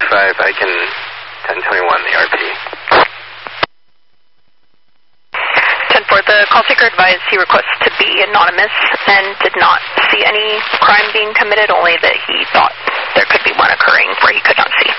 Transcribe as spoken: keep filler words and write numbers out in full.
five, I can ten twenty-one the R P. ten four, the call taker advised he requests to be anonymous and did not see any crime being committed, only that he thought there could be one occurring where he could not see.